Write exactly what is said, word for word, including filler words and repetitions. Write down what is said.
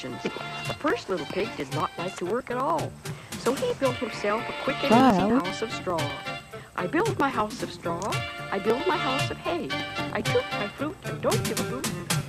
kitchens. The first little pig did not like to work at all, so he built himself a quick and Child. easy house of straw. I build my house of straw, I build my house of hay. I toot my flute and don't give a hoot.